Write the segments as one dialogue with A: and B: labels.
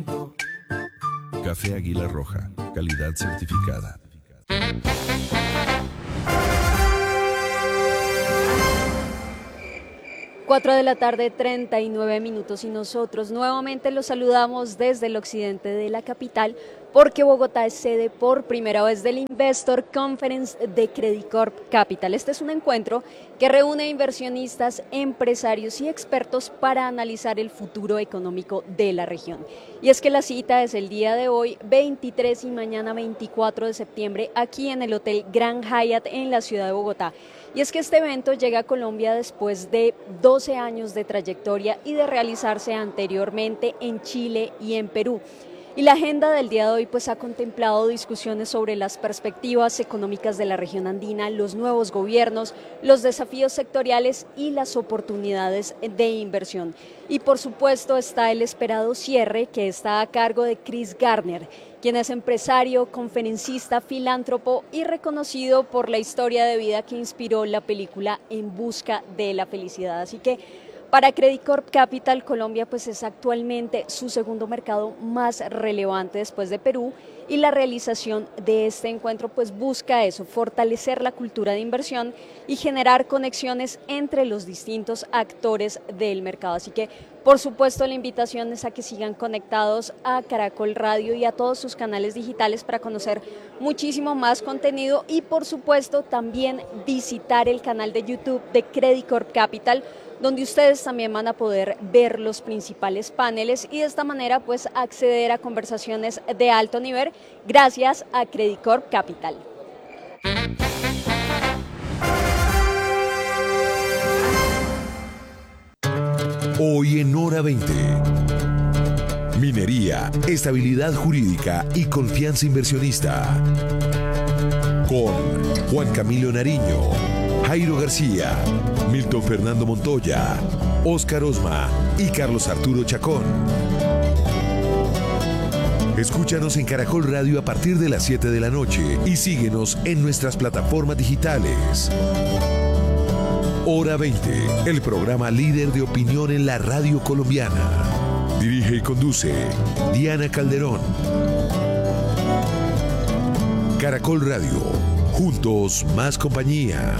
A: Café Águila Roja, calidad certificada.
B: Cuatro de la tarde, 39 minutos, y nosotros nuevamente los saludamos desde el occidente de la capital porque Bogotá es sede por primera vez del Investor Conference de Credicorp Capital. Este es un encuentro que reúne inversionistas, empresarios y expertos para analizar el futuro económico de la región. Y es que la cita es el día de hoy, 23 y mañana 24 de septiembre, aquí en el Hotel Grand Hyatt en la ciudad de Bogotá. Y es que este evento llega a Colombia después de 12 años de trayectoria y de realizarse anteriormente en Chile y en Perú. Y la agenda del día de hoy pues ha contemplado discusiones sobre las perspectivas económicas de la región andina, los nuevos gobiernos, los desafíos sectoriales y las oportunidades de inversión. Y por supuesto está el esperado cierre que está a cargo de Chris Gardner, quien es empresario, conferencista, filántropo y reconocido por la historia de vida que inspiró la película En busca de la felicidad. Así que para Credicorp Capital, Colombia pues es actualmente su segundo mercado más relevante después de Perú, y la realización de este encuentro pues busca eso, fortalecer la cultura de inversión y generar conexiones entre los distintos actores del mercado. Así que por supuesto la invitación es a que sigan conectados a Caracol Radio y a todos sus canales digitales para conocer muchísimo más contenido, y por supuesto también visitar el canal de YouTube de Credicorp Capital, donde ustedes también van a poder ver los principales paneles y de esta manera pues acceder a conversaciones de alto nivel gracias a Credicorp Capital.
A: Hoy en Hora 20. Minería, estabilidad jurídica y confianza inversionista. Con Juan Camilo Nariño, Jairo García, Milton Fernando Montoya, Óscar Osma y Carlos Arturo Chacón. Escúchanos en Caracol Radio a partir de las 7 de la noche y síguenos en nuestras plataformas digitales. Hora 20, el programa líder de opinión en la radio colombiana. Dirige y conduce Diana Calderón. Caracol Radio, juntos más compañía.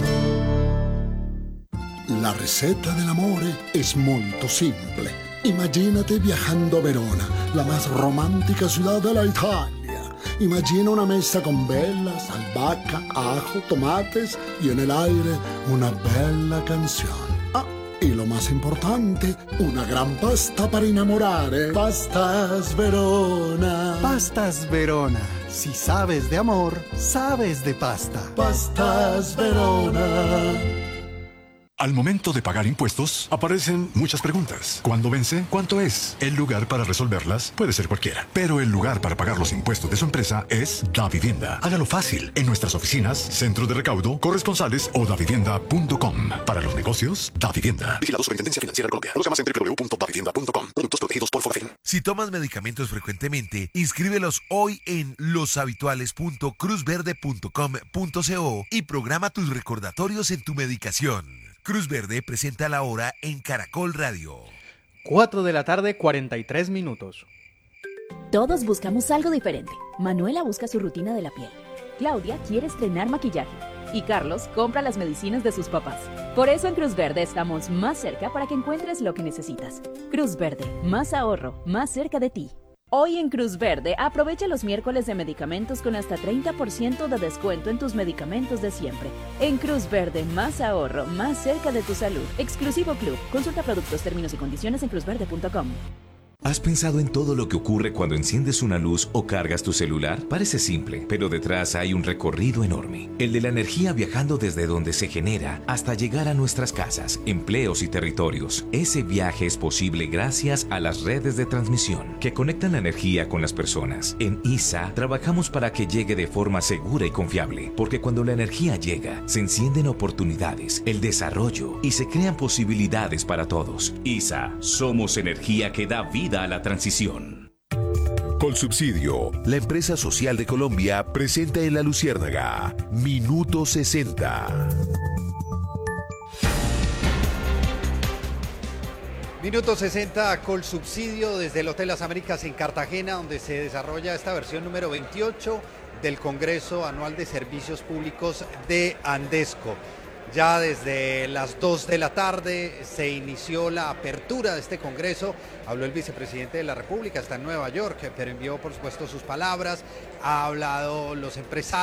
C: La ricetta dell'amore è molto simple. Imagínate viajando a Verona, la más romántica ciudad de la Italia. Imagina una mesa con velas, albahaca, ajo, tomates y en el aire una bella canción. Ah, y lo más importante, una gran pasta para enamorare. Pastas Verona.
D: Pastas Verona. Si sabes de amor, sabes de pasta.
C: Pastas Verona.
E: Al momento de pagar impuestos, aparecen muchas preguntas. ¿Cuándo vence? ¿Cuánto es? El lugar para resolverlas puede ser cualquiera, pero el lugar para pagar los impuestos de su empresa es Davivienda. Hágalo fácil en nuestras oficinas, centros de recaudo, corresponsales o davivienda.com. Para los negocios, Davivienda. Vigilado Superintendencia Financiera de Colombia. Conozca más en www.davivienda.com. Productos protegidos por Fogafín.
A: Si tomas medicamentos frecuentemente, inscríbelos hoy en loshabituales.cruzverde.com.co y programa tus recordatorios en tu medicación. Cruz Verde presenta la hora en Caracol Radio.
F: 4 de la tarde, 43 minutos.
G: Todos buscamos algo diferente. Manuela busca su rutina de la piel. Claudia quiere estrenar maquillaje. Y Carlos compra las medicinas de sus papás. Por eso en Cruz Verde estamos más cerca para que encuentres lo que necesitas. Cruz Verde, más ahorro, más cerca de ti. Hoy en Cruz Verde, aprovecha los miércoles de medicamentos con hasta 30% de descuento en tus medicamentos de siempre. En Cruz Verde, más ahorro, más cerca de tu salud. Exclusivo Club. Consulta productos, términos y condiciones en cruzverde.com.
H: ¿Has pensado en todo lo que ocurre cuando enciendes una luz o cargas tu celular? Parece simple, pero detrás hay un recorrido enorme. El de la energía viajando desde donde se genera hasta llegar a nuestras casas, empleos y territorios. Ese viaje es posible gracias a las redes de transmisión que conectan la energía con las personas. En ISA trabajamos para que llegue de forma segura y confiable, porque cuando la energía llega, se encienden oportunidades, el desarrollo y se crean posibilidades para todos. ISA, somos energía que da vida a la transición.
A: Colsubsidio, la empresa social de Colombia, presenta en La Luciérnaga Minuto 60.
I: Minuto 60 Colsubsidio desde el Hotel Las Américas en Cartagena, donde se desarrolla esta versión número 28 del Congreso Anual de Servicios Públicos de Andesco. Ya desde las 2 de la tarde se inició la apertura de este Congreso. Habló el vicepresidente de la República, está en Nueva York, pero envió por supuesto sus palabras. Ha hablado los empresarios.